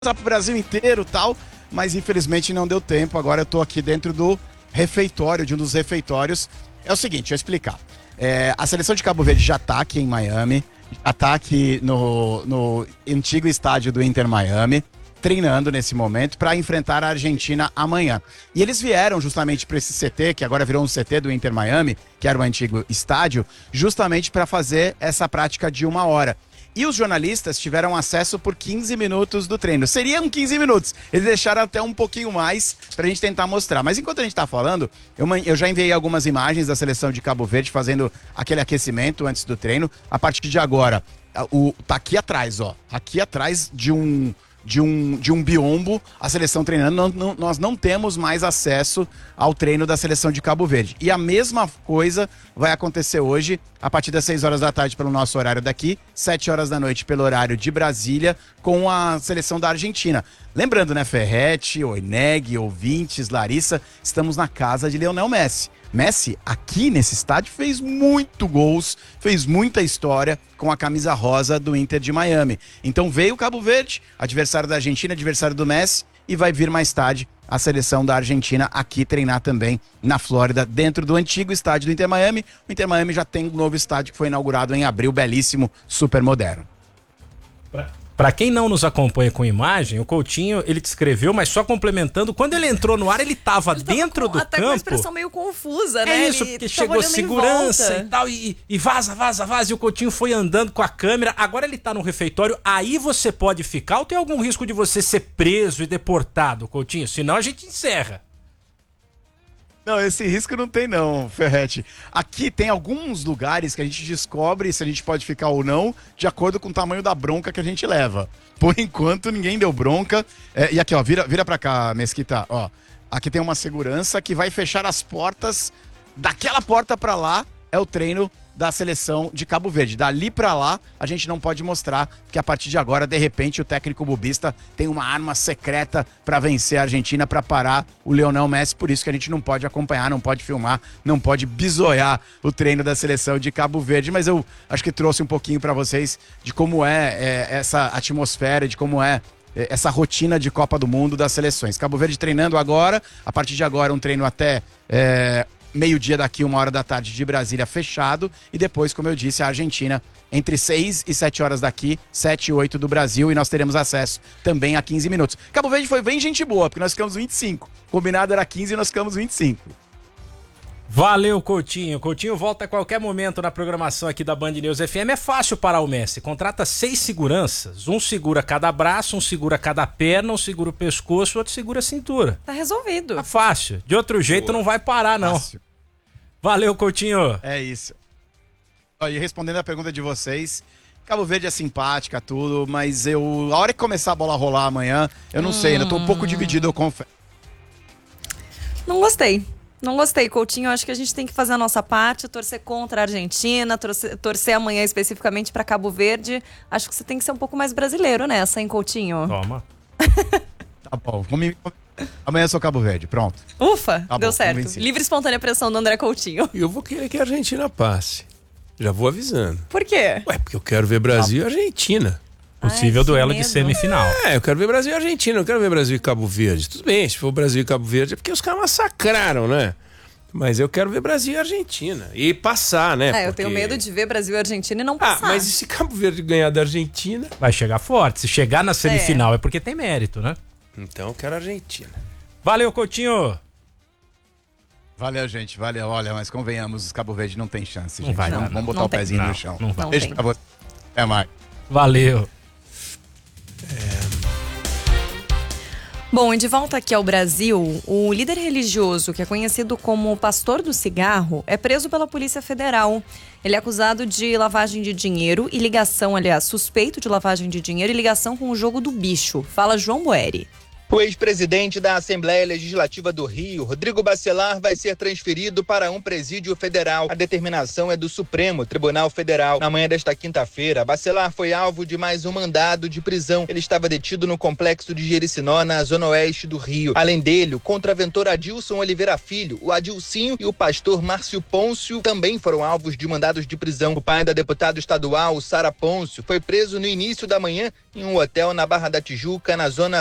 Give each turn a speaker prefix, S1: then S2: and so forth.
S1: para o Brasil inteiro e tal, mas infelizmente não deu tempo. Agora eu tô aqui dentro do refeitório, de um dos refeitórios. É o seguinte, deixa eu explicar. A seleção de Cabo Verde já tá aqui em Miami, já tá aqui no antigo estádio do Inter Miami, treinando nesse momento para enfrentar a Argentina amanhã. E eles vieram justamente para esse CT, que agora virou um CT do Inter Miami, que era o antigo estádio, justamente para fazer essa prática de 1 hora. E os jornalistas tiveram acesso por 15 minutos do treino. Seriam 15 minutos. Eles deixaram até um pouquinho mais pra gente tentar mostrar. Mas enquanto a gente tá falando, eu já enviei algumas imagens da seleção de Cabo Verde fazendo aquele aquecimento antes do treino. A partir de agora, tá aqui atrás, ó. Aqui atrás de um biombo, a seleção treinando. Nós não temos mais acesso ao treino da seleção de Cabo Verde. E a mesma coisa vai acontecer hoje, a partir das 6 horas da tarde pelo nosso horário daqui, 7 horas da noite pelo horário de Brasília, com a seleção da Argentina. Lembrando, né, Ferretti, Oineg, ouvintes, Larissa, estamos na casa de Lionel Messi. Messi, aqui nesse estádio, fez muito gols, fez muita história com a camisa rosa do Inter de Miami. Então veio o Cabo Verde, adversário da Argentina, adversário do Messi, e vai vir mais tarde a seleção da Argentina aqui treinar também na Flórida, dentro do antigo estádio do Inter Miami. O Inter Miami já tem um novo estádio que foi inaugurado em abril, belíssimo, super moderno.
S2: Para quem não nos acompanha com imagem, o Coutinho, ele descreveu, mas só complementando, quando ele entrou no ar, ele tava dentro do
S3: até
S2: campo.
S3: Com uma expressão meio confusa, né?
S2: É isso, porque chegou segurança e tal, e vaza, e o Coutinho foi andando com a câmera. Agora ele tá no refeitório, aí você pode ficar ou tem algum risco de você ser preso e deportado, Coutinho? Senão a gente encerra.
S1: Não, esse risco não tem não, Ferretti. Aqui tem alguns lugares que a gente descobre se a gente pode ficar ou não, de acordo com o tamanho da bronca que a gente leva. Por enquanto, ninguém deu bronca. E aqui, ó, vira pra cá, Mesquita, ó. Aqui tem uma segurança que vai fechar as portas. Daquela porta pra lá é o treino da seleção de Cabo Verde. Dali pra lá, a gente não pode mostrar, porque a partir de agora, de repente, o técnico bubista tem uma arma secreta pra vencer a Argentina, pra parar o Lionel Messi. Por isso que a gente não pode acompanhar, não pode filmar, não pode bisoiar o treino da seleção de Cabo Verde. Mas eu acho que trouxe um pouquinho pra vocês de como é essa atmosfera, de como é essa rotina de Copa do Mundo das seleções. Cabo Verde treinando agora, a partir de agora um treino até meio-dia daqui, 1 hora da tarde de Brasília fechado, e depois, como eu disse, a Argentina entre 6 e 7 horas daqui, 7 e 8 do Brasil, e nós teremos acesso também a 15 minutos. Cabo Verde foi bem gente boa, porque nós ficamos 25. Combinado era 15 e nós ficamos 25.
S2: Valeu, Coutinho. Coutinho volta a qualquer momento na programação aqui da Band News FM. É fácil parar o Messi. Contrata 6 seguranças. Um segura cada braço, um segura cada perna, um segura o pescoço, outro segura a cintura.
S3: Tá resolvido.
S2: Tá fácil. De outro jeito não vai parar, não. Fácil. Valeu, Coutinho.
S1: É isso. E respondendo a pergunta de vocês, Cabo Verde é simpática, tudo, mas a hora que começar a bola rolar amanhã, eu não sei, ainda tô um pouco dividido, eu confesso.
S3: Não gostei, Coutinho. Acho que a gente tem que fazer a nossa parte, torcer contra a Argentina, torcer amanhã especificamente para Cabo Verde. Acho que você tem que ser um pouco mais brasileiro nessa, hein, Coutinho?
S2: Toma.
S1: Tá bom, amanhã eu sou Cabo Verde, pronto.
S3: Ufa,
S1: tá
S3: deu
S1: bom,
S3: certo.
S1: convencido.
S3: Livre e espontânea pressão do André Coutinho.
S4: E eu vou querer que a Argentina passe. Já vou avisando.
S3: Por quê?
S4: Porque eu quero ver Brasil e Argentina.
S2: Possível duelo de semifinal.
S4: Eu quero ver Brasil e Argentina, eu quero ver Brasil e Cabo Verde. Tudo bem, se for Brasil e Cabo Verde é porque os caras massacraram, né? Mas eu quero ver Brasil e Argentina. E passar, né?
S3: Eu tenho medo de ver Brasil e Argentina e não passar.
S4: Mas e se Cabo Verde ganhar da Argentina?
S2: Vai chegar forte. Se chegar na semifinal é porque tem mérito, né?
S4: Então eu quero a Argentina.
S2: Valeu, Coutinho.
S1: Valeu, gente. Valeu. Olha, mas convenhamos, os Cabo Verde não tem chance, gente.
S2: Não vai,
S1: vamos botar o pezinho no chão.
S2: Não vai.
S1: Beijo pra você. Até mais.
S2: Valeu.
S3: Bom, e de volta aqui ao Brasil, o líder religioso, que é conhecido como Pastor do Cigarro, é preso pela Polícia Federal. Ele é acusado de lavagem de dinheiro e ligação, suspeito de lavagem de dinheiro e ligação com o jogo do bicho. Fala João Boeri.
S5: O ex-presidente da Assembleia Legislativa do Rio, Rodrigo Bacelar, vai ser transferido para um presídio federal. A determinação é do Supremo Tribunal Federal. Na manhã desta quinta-feira, Bacelar foi alvo de mais um mandado de prisão. Ele estava detido no complexo de Jericinó, na zona oeste do Rio. Além dele, o contraventor Adilson Oliveira Filho, o Adilcinho e o pastor Márcio Pôncio também foram alvos de mandados de prisão. O pai da deputada estadual, Sara Pôncio, foi preso no início da manhã em um hotel na Barra da Tijuca, na zona